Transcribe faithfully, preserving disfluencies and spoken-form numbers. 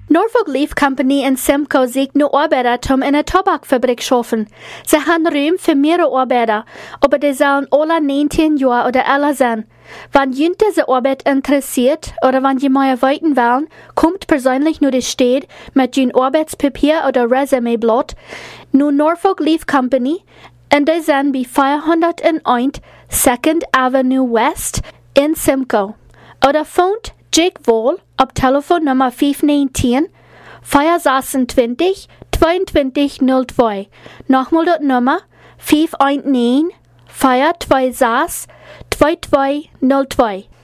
Norfolk Leaf Company in Simcoe sucht nur Arbeiter, um in einer Tabakfabrik zu arbeiten. Sie haben Raum für mehrere Arbeiter, aber die sollen alle neunzehn Jahre oder älter sein. Wenn jemand diese Arbeit interessiert oder wenn Sie mehr weiten wollen, kommt persönlich nur die Stadt mit Ihrem Arbeitspapier oder Resümeblatt nur Norfolk Leaf Company und die sind bei vierhunderteins Second Avenue West in Simcoe. Oder phont Jake Wall auf Telefonnummer fünf neun eins, vier sechsundzwanzig, zweiundzwanzig null zwei. Nochmal das Nummer fünf eins neun, vier zwei sechs, zwei zwei null zwei.